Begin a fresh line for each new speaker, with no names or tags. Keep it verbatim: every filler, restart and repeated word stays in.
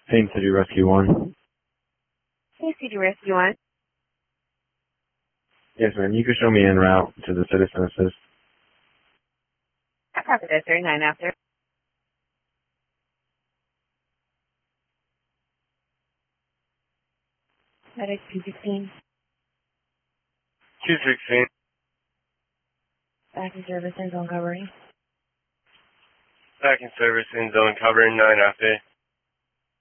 Payne City Rescue one.
Payne City Rescue one.
Yes, ma'am. You can show me en route to the Citizen Assist.
I copy that, sir. Nine after. Medic two sixteen.
two sixteen.
Back in service and zone covering.
Back in service in zone covering nine after.